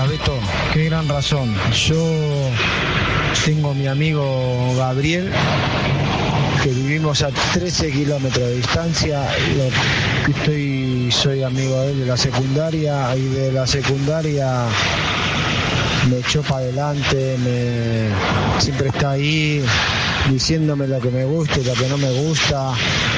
Beto, qué gran razón. Yo tengo a mi amigo Gabriel, que vivimos a 13 kilómetros de distancia. Soy amigo de él de la secundaria, y de la secundaria me echó para adelante, siempre está ahí diciéndome lo que me gusta y lo que no me gusta.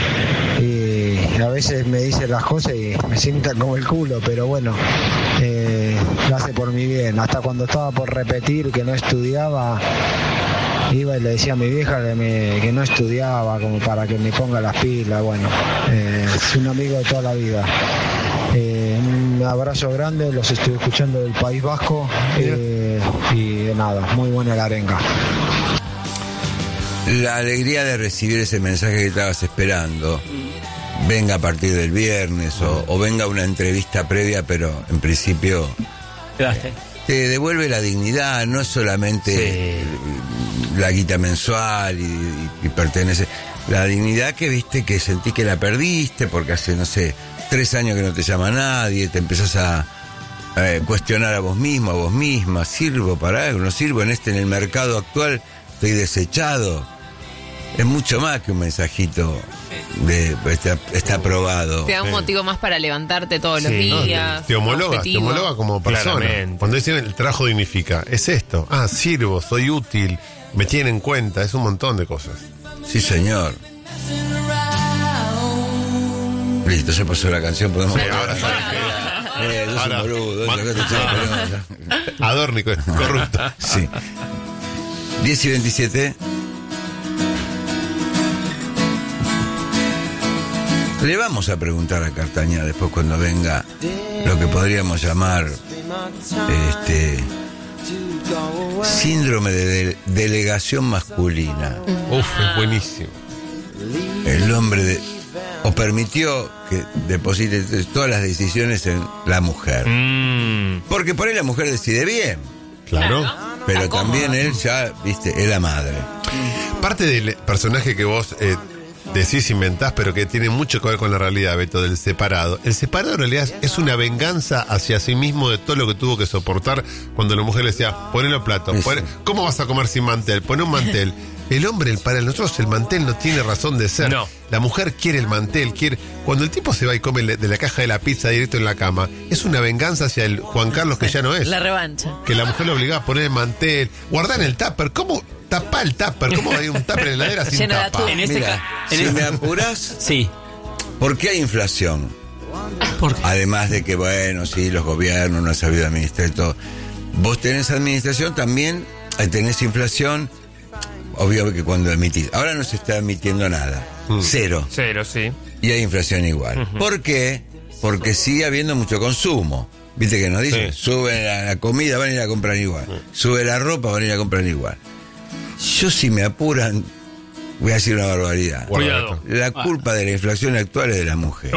Y a veces me dice las cosas y me sientan como el culo, pero bueno, lo hace por mi bien. Hasta cuando estaba por repetir que no estudiaba, iba y le decía a mi vieja que no estudiaba, como para que me ponga las pilas. Bueno, es un amigo de toda la vida. Un abrazo grande, los estoy escuchando del País Vasco, y de nada, muy buena la arenga. La alegría de recibir ese mensaje que estabas esperando, venga a partir del viernes o venga una entrevista previa, pero en principio te devuelve la dignidad, no es solamente la guita mensual y pertenece. La dignidad que viste, que sentí que la perdiste porque hace, no sé, 3 años que no te llama nadie, te empezás a cuestionar a vos mismo, a vos misma, ¿sirvo para algo? ¿No sirvo en el mercado actual? Estoy desechado. Es mucho más que un mensajito de está aprobado. Te da un motivo más para levantarte todos los días. No, te homologa como persona. Claramente. Cuando dicen el trabajo dignifica, es esto. Sirvo, soy útil, me tienen en cuenta, es un montón de cosas. Sí, señor. Listo, se pasó la canción, podemos... Ahora, un boludo. Adórnico, corrupto. Sí. 10:27. Le vamos a preguntar a Cartañá después cuando venga lo que podríamos llamar síndrome de delegación masculina. Es buenísimo. El hombre o permitió que deposite todas las decisiones en la mujer. Porque por ahí la mujer decide bien. Claro. Pero también él ya, viste, es la madre. Parte del personaje que vos decís, inventás, pero que tiene mucho que ver con la realidad, Beto, del separado. El separado en realidad es una venganza hacia sí mismo de todo lo que tuvo que soportar cuando la mujer le decía, poné los platos, ¿cómo vas a comer sin mantel? Poné un mantel. El hombre, para nosotros el mantel no tiene razón de ser. No. La mujer quiere el mantel, cuando el tipo se va y come de la caja de la pizza directo en la cama, es una venganza hacia el Juan Carlos que ya no es. La revancha. Que la mujer lo obligaba a poner el mantel, guardar en el tupper. ¿Cómo tapar el tupper? ¿Cómo hay un tupper en la heladera sin Lleno de tapa? atún. Mira, si me apurás, Sí. ¿por qué hay inflación? Además de que, bueno, sí, los gobiernos no han sabido administrar y todo. Vos tenés administración, también tenés inflación. Obvio que cuando emitís. Ahora no se está emitiendo nada. Cero, sí. Y hay inflación igual. ¿Por qué? Porque sigue habiendo mucho consumo. ¿Viste que nos dicen? Sí. Sube la comida, van a ir a comprar igual. Sube la ropa, van a ir a comprar igual. Yo, si me apuran, voy a decir una barbaridad. Cuidado. La culpa de la inflación actual es de la mujer.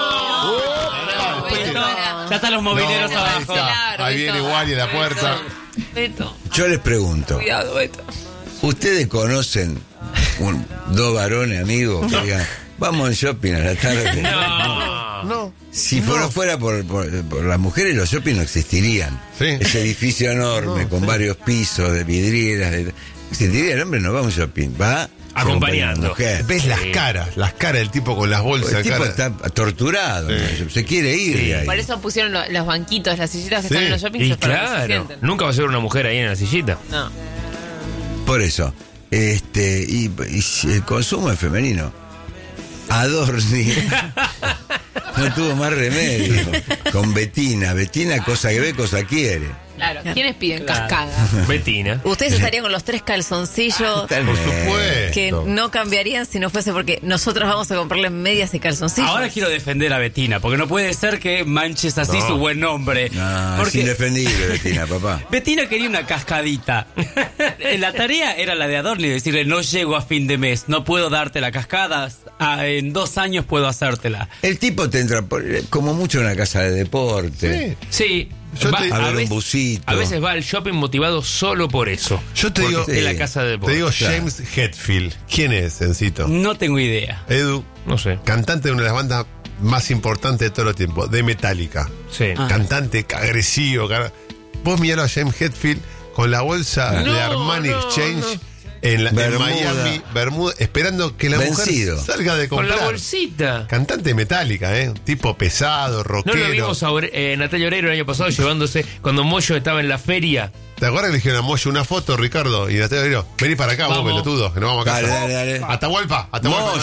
Ya están los mobileros abajo. Ahí viene Wally a la puerta. Beto. Yo les pregunto, Cuidado, Beto. ¿ustedes conocen dos varones amigos que digan, vamos al shopping a la tarde? No. Si fuera por las mujeres, los shopping no existirían. Sí. Ese edificio enorme con varios pisos de vidrieras. Existiría el hombre, no va a un shopping, va acompañando. Mujer. Ves las caras del tipo con las bolsas. El tipo cara. está torturado, se quiere ir de ahí. Por eso pusieron los banquitos, las sillitas que están en los shoppings. Y es para que se claro, sienten. nunca va a ser una mujer ahí en la sillita. No. Por eso, y el consumo es femenino. Adorni no tuvo más remedio. Con Betina, cosa que ve, cosa quiere. Claro. ¿Quiénes piden cascada? Betina. Ustedes estarían con los 3 calzoncillos Por supuesto. que no cambiarían si no fuese porque nosotros vamos a comprarle medias y calzoncillos. Ahora quiero defender a Betina, porque no puede ser que manches así su buen nombre. No, es Porque indefendible, Betina, papá. Betina quería una cascadita. La tarea era la de Adorni, decirle, no llego a fin de mes, no puedo darte la cascada, en 2 años puedo hacértela. El tipo te entra como mucho en una casa de deporte. Sí. A ver un busito. A veces va al shopping motivado solo por eso. Yo te digo, de la casa de deporte. te digo Claro. James Hetfield. ¿Quién es, Encito? No tengo idea. Edu, No sé. cantante de una de las bandas más importantes de todos los tiempos, de Metallica. Sí. Cantante agresivo. vos miralo a James Hetfield con la bolsa de Armani Exchange en Miami, Bermuda, esperando que la mujer salga de comprar. Con la bolsita. Cantante Metallica, tipo pesado, rockero. No lo vimos a Natalia Oreiro el año pasado llevándose, cuando Moyo estaba en la feria. ¿Te acuerdas que le dijeron a Moyo una foto, Ricardo? Y Natalia Oreiro, vení para acá, vos pelotudo, que nos vamos a casa. Dale. Atahualpa.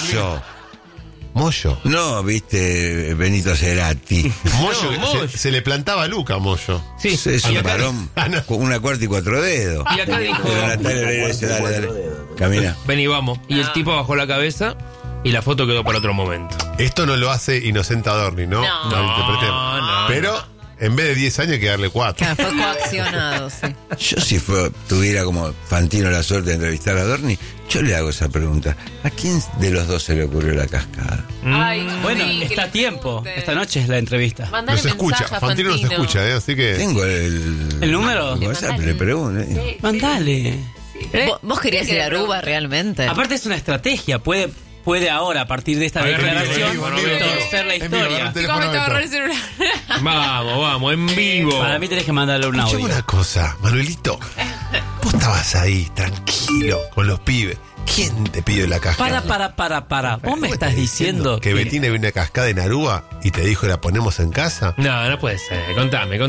Moyo. No, viste, Benito Cerati. Moyo. Se le plantaba a Luca, Moyo. Sí. Es un varón con una cuarta y 4 dedos. Y acá dijo... Pero Natalia Oreiro dice, dale. Camina. Vení, vamos. Y el tipo bajó la cabeza y la foto quedó para otro momento. Esto no lo hace Inocente Adorni, ¿no? No lo interpretemos. Pero... En vez de 10 años hay que darle 4. Claro, fue coaccionado, sí. Yo si tuviera como Fantino la suerte de entrevistar a Adorni, yo le hago esa pregunta. ¿A quién de los dos se le ocurrió la cascada? Ay, bueno, sí, está a tiempo. Esta noche es la entrevista. No se escucha. Fantino no se escucha, así que... Tengo el número. Le pregunto. Sí. Mandale. ¿Vos querías ir a Aruba realmente? Aparte es una estrategia. Puede ahora, a partir de esta declaración, torcer la historia. Vamos, en vivo. Para mí tenés que mandarle un audio. Una cosa, Manuelito. Vos estabas ahí, tranquilo, con los pibes. ¿Quién te pidió la cascada? Para. ¿Vos me estás diciendo que Betina vio una cascada en Aruba y te dijo la ponemos en casa? No puede ser. Contame.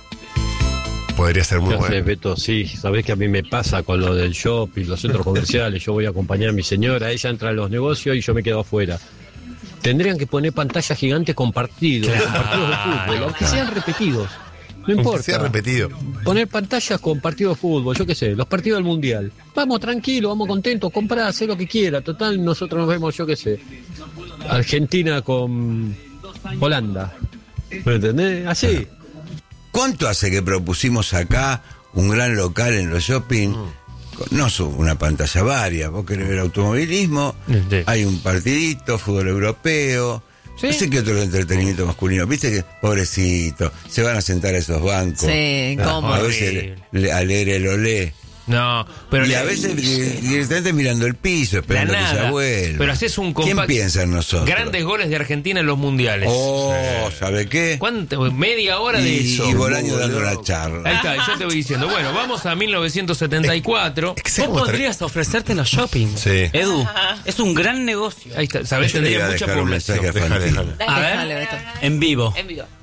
Podría ser muy bueno. Beto, sí, sabés que a mí me pasa con lo del shopping, los centros comerciales. Yo voy a acompañar a mi señora, ella entra a los negocios y yo me quedo afuera. Tendrían que poner pantallas gigantes con partidos de fútbol, aunque sean repetidos. No importa. Aunque sea repetido. Poner pantallas con partidos de fútbol, yo qué sé, los partidos del Mundial. Vamos tranquilos, vamos contentos, comprá, hacé lo que quiera. Total, nosotros nos vemos, yo qué sé, Argentina con Holanda. ¿Me entendés? Así. ¿Cuánto hace que propusimos acá un gran local en los shopping? No una pantalla varia. Vos querés ver automovilismo, hay un partidito, fútbol europeo. ¿Sí? No sé qué otro entretenimiento masculino. Viste que, pobrecito, se van a sentar a esos bancos. Sí, ¿cómo? A veces a leer el olé. No, pero... Y a veces directamente mirando el piso, esperando que se vuelva. Pero haces un ¿Quién piensa en nosotros? Grandes goles de Argentina en los mundiales. ¿Sabe qué? ¿Cuánto? Media hora de eso. Y Bolaño dando la charla. Ahí está, yo te voy diciendo. Bueno, vamos a 1974. Vos podrías ofrecerte los shopping. Sí. Edu, es un gran negocio. Ahí está, sabés, tendría mucha población. A ver, en vivo.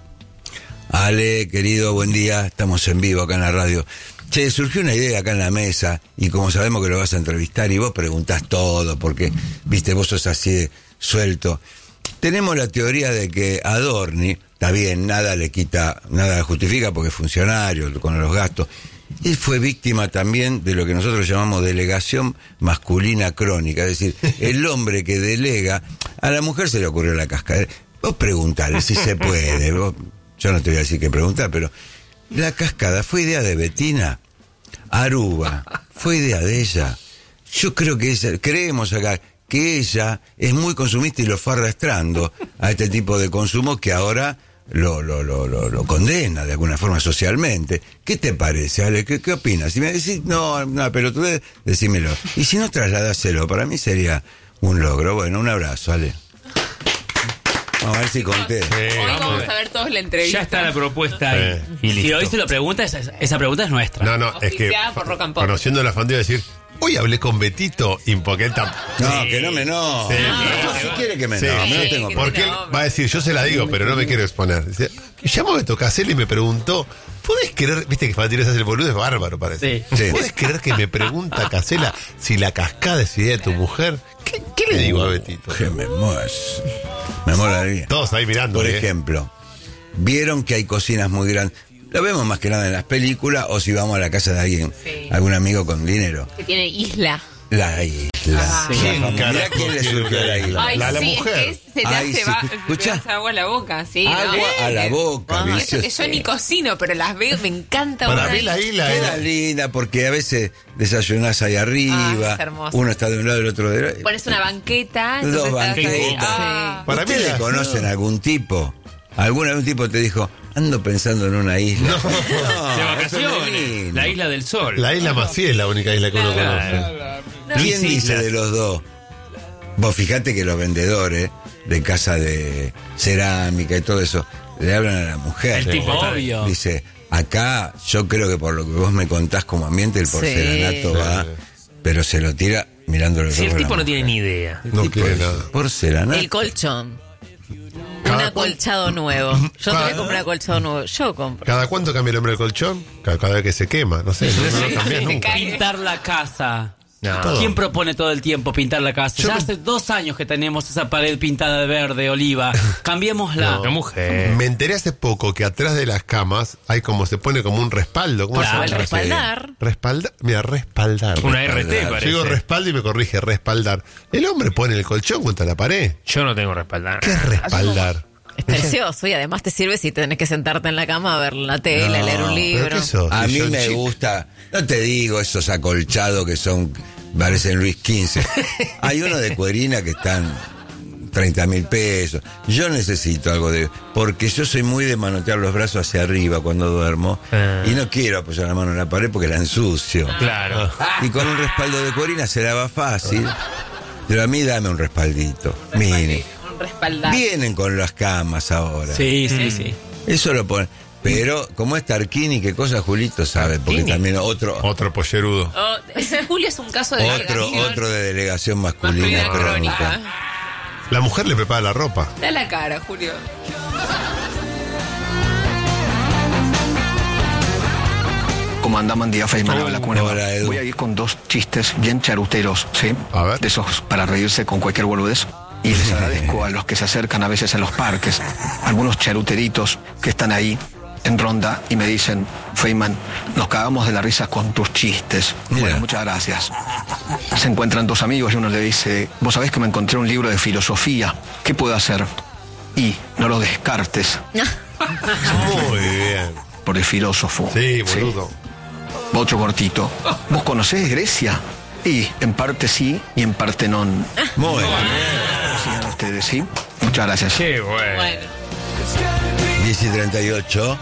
Ale, querido, buen día. Estamos en vivo acá en la radio. Che, surgió una idea acá en la mesa, y como sabemos que lo vas a entrevistar y vos preguntás todo, porque, viste, vos sos así suelto. Tenemos la teoría de que Adorni, está bien, nada le justifica porque es funcionario, con los gastos. Él fue víctima también de lo que nosotros llamamos delegación masculina crónica, es decir, el hombre que delega, a la mujer se le ocurrió la cascada. Vos preguntale si se puede, yo no te voy a decir qué preguntar, pero... La cascada fue idea de Betina. Aruba fue idea de ella. Yo creo que creemos acá que ella es muy consumista y lo fue arrastrando a este tipo de consumo que ahora lo condena de alguna forma socialmente. ¿Qué te parece, Ale? ¿Qué opinas? Si me decís, no, pelotudez, decímelo. Y si no, trasladáselo. Para mí sería un logro. Bueno, un abrazo, Ale. Vamos a ver si conté. Hoy vamos a ver todos la entrevista. Ya está la propuesta ahí. Si hoy se lo pregunta, esa pregunta es nuestra. No, es que conociendo la familia decir, hoy hablé con Betito y porque él No, que no me no. Sí, si quiere que me no, no tengo. Porque él va a decir, yo se la digo, pero no me quiero exponer. Dice, llamó a Beto Caselli y me preguntó, ¿podés creer? Viste que Fantino se hace el boludo, es bárbaro, parece. Sí. ¿Podés creer que me pregunta Casella si la cascada es idea de tu mujer? ¿Qué le digo a Betito? Que me molaría. Todos ahí mirando. Por ejemplo, vieron que hay cocinas muy grandes. Lo vemos más que nada en las películas o si vamos a la casa de alguien, algún amigo con dinero. Que tiene isla. La isla. ¿Quién le surgió la isla? Ay, la mujer. Se te hace agua a la boca, sí. Agua a la boca. Eso que yo ni cocino, pero las veo, me encanta. Para mí la isla queda linda porque a veces desayunás ahí arriba, uno está de un lado y el otro de otro. Pones una banqueta. Dos banquetas. ¿Ustedes conocen algún tipo? ¿Algún tipo te dijo, ando pensando en una isla? No, de vacaciones. La isla del sol. La isla Maciel es la única isla que uno conoce. ¿Quién dice de los dos? Vos fijate que los vendedores de casa de cerámica y todo eso, le hablan a la mujer. El tipo, obvio. Dice, acá yo creo que por lo que vos me contás como ambiente, el porcelanato va, pero se lo tira mirándolo. Si el tipo no tiene ni idea. No quiere nada. Porcelanato. El colchón. Un Cada acolchado nuevo. Yo tengo que comprar acolchado nuevo. Yo compro. ¿Cada cuánto cambia el hombre el colchón? Cada vez que se quema, no sé, no lo cambias nunca. Pintar la casa. No. ¿Quién propone todo el tiempo pintar la casa? Ya hace 2 años que tenemos esa pared pintada de verde, oliva. Cambiémosla. La mujer. Me enteré hace poco que atrás de las camas hay como se pone como un respaldo. ¿Cómo Claro, se el llama? respaldar. Respaldar. Mira, respaldar. Una respaldar. RT parece. Yo digo respaldo y me corrige, respaldar. El hombre pone el colchón contra la pared. Yo no tengo respaldar. ¿Qué es respaldar? Es precioso y además te sirve si tenés que sentarte en la cama a ver la tele, No, leer un ¿Pero libro. qué sos? A mí Yo, me chico. gusta, no te digo esos acolchados que son, parecen Luis XV. Hay uno de cuerina que están 30.000 pesos. Yo necesito algo porque yo soy muy de manotear los brazos hacia arriba cuando duermo y no quiero apoyar la mano en la pared porque la ensucio. Claro. Y con un respaldo de cuerina se la va fácil. Pero a mí dame un respaldito. Mini. Respaldar. Vienen con las camas ahora. Sí, sí, sí. Eso lo ponen. Pero como es Tarquini, qué cosa Julito sabe, porque también Otro pollerudo. Oh, Julio es un caso de delegación. otro de delegación masculina Masculina crónica. crónica. La mujer le prepara la ropa. Da la cara, Julio. ¿Cómo anda? Buen día, Feynman. Habla, ¿cómo le va? Hola, Edu. Voy a ir con 2 chistes bien charuteros, ¿sí? A ver. De esos para reírse con cualquier boludez. Y les agradezco a los que se acercan a veces a los parques, algunos charuteritos que están ahí en ronda y me dicen, Feynman, nos cagamos de la risa con tus chistes. Mira. Bueno, muchas gracias. Se encuentran 2 amigos y uno le dice, vos sabés que me encontré un libro de filosofía, ¿qué puedo hacer? Y no lo descartes Muy bien. por el filósofo. Sí, boludo. Otro cortito. ¿Vos conocés Grecia? Y en parte sí y en parte no. Muy bien. Sigan ustedes, ¿sí? Muchas gracias. Qué bueno. Bueno. 10:38.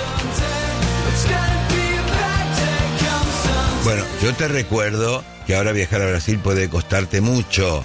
Bueno, yo te recuerdo que ahora viajar a Brasil puede costarte mucho,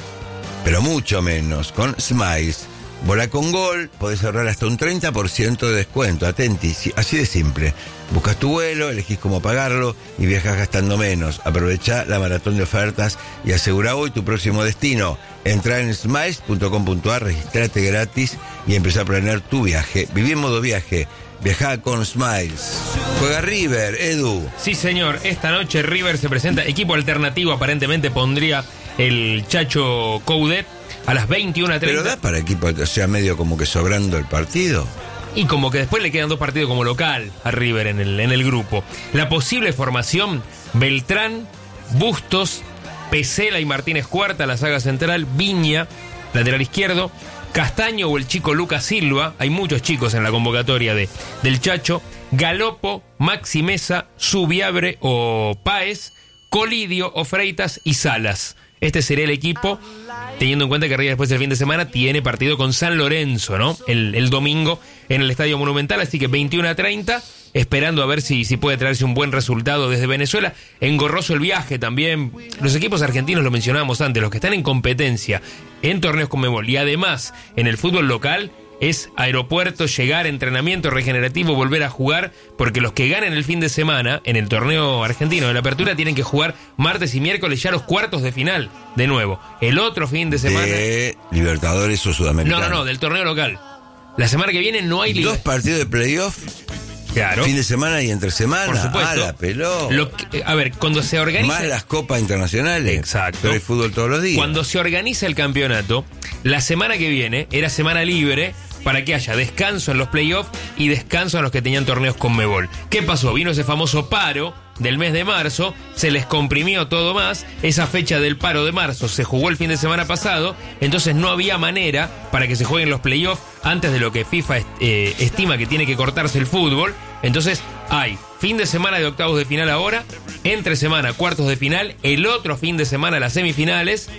pero mucho menos. Con Smiles, volá con Gol, podés ahorrar hasta un 30% de descuento. Atenti, así de simple. Buscas tu vuelo, elegís cómo pagarlo y viajas gastando menos. Aprovechá la maratón de ofertas y asegura hoy tu próximo destino. Entrá en smiles.com.ar, registrate gratis y empezá a planear tu viaje. Viví en modo viaje. Viajá con Smiles. Juega River, Edu. Sí, señor. Esta noche River se presenta. Equipo alternativo aparentemente pondría el Chacho Coudet a las 21:30. Pero da para equipo, o sea, medio como que sobrando el partido. Y como que después le quedan 2 partidos como local a River en el grupo. La posible formación, Beltrán, Bustos, Pesela y Martínez Cuarta, la saga central, Viña, lateral izquierdo, Castaño o el chico Lucas Silva, hay muchos chicos en la convocatoria del Chacho, Galopo, Maxi Mesa, Subiabre o Páez, Colidio o Freitas y Salas. Este sería el equipo, teniendo en cuenta que River después del fin de semana tiene partido con San Lorenzo, ¿no? El domingo en el Estadio Monumental, así que 21:30, esperando a ver si puede traerse un buen resultado desde Venezuela. Engorroso el viaje también. Los equipos argentinos, lo mencionábamos antes, los que están en competencia en torneos Conmebol y además en el fútbol local, es aeropuerto, llegar, entrenamiento regenerativo, volver a jugar, porque los que ganen el fin de semana en el torneo argentino de la apertura tienen que jugar martes y miércoles ya los cuartos de final de nuevo. El otro fin de semana... De Libertadores o Sudamericano. No, del torneo local. La semana que viene no hay 2 partidos de playoff. Claro. Fin de semana y entre semana. Por supuesto. Ah, la pelota. A ver, cuando se organiza... Más las copas internacionales. Exacto. Pero hay fútbol todos los días. Cuando se organiza el campeonato, la semana que viene era semana libre para que haya descanso en los playoffs y descanso en los que tenían torneos Conmebol. ¿Qué pasó? Vino ese famoso paro del mes de marzo, se les comprimió todo más, esa fecha del paro de marzo se jugó el fin de semana pasado, entonces no había manera para que se jueguen los playoffs antes de lo que FIFA estima que tiene que cortarse el fútbol. Entonces hay fin de semana de octavos de final ahora, entre semana cuartos de final, el otro fin de semana las semifinales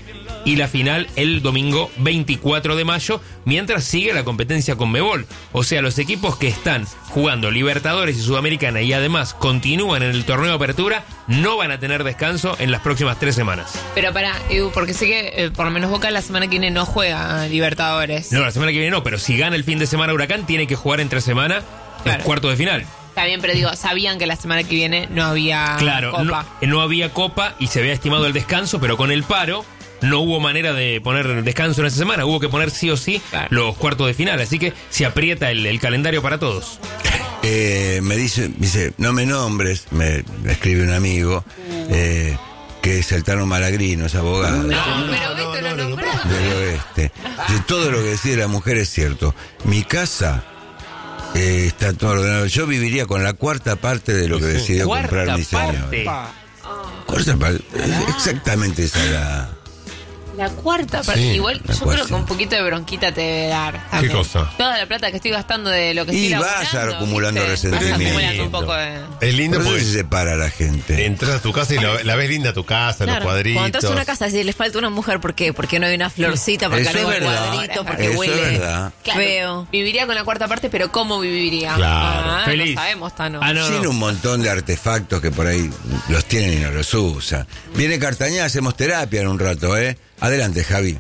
y la final el domingo 24 de mayo, mientras sigue la competencia Conmebol. O sea, los equipos que están jugando Libertadores y Sudamericana y además continúan en el torneo de apertura no van a tener descanso en las próximas 3 semanas. Pero porque sé que por lo menos Boca la semana que viene no juega Libertadores. No, la semana que viene no, pero si gana el fin de semana Huracán, tiene que jugar entre semana los cuartos de final. Está bien, pero digo, sabían que la semana que viene no había Copa. No había Copa y se había estimado el descanso, pero con el paro no hubo manera de poner descanso en esa semana. Hubo que poner sí o sí los cuartos de final. Así que se aprieta el calendario para todos. Me dice, no me nombres, me escribe un amigo, que es el Tano Malagrino, es abogado. Pero esto lo nombraste. Del oeste. Dice, todo lo que decide la mujer es cierto. Mi casa está todo ordenado. Yo viviría con la cuarta parte de lo que decidió comprar mi señor. Cuarta parte. Exactamente esa la cuarta parte. Sí, igual yo creo que un poquito de bronquita te debe dar también. ¿Qué cosa? Toda la plata que estoy gastando de lo que y estoy vas acumulando ¿viste? resentimiento. Vas acumulando un poco de... Es lindo porque porque se separa a la gente. entras a tu casa y la ves linda tu casa, Claro, los cuadritos. cuando entras a una casa, si le falta una mujer, ¿por qué? Porque no hay una florcita, porque Eso no hay es un verdad. cuadrito, porque Eso es huele verdad. feo. Viviría con la cuarta parte, pero ¿cómo viviría? Claro. Feliz. Lo sabemos, Tano. Tiene un montón de artefactos que por ahí los tienen y no los usan. Viene Cartañá, hacemos terapia en un rato, ¿eh? Adelante, Javi.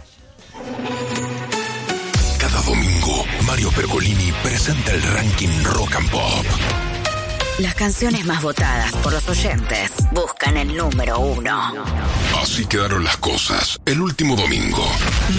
Cada domingo, Mario Pergolini presenta el ranking Rock and Pop. Las canciones más votadas por los oyentes buscan el número 1. Así quedaron las cosas el último domingo.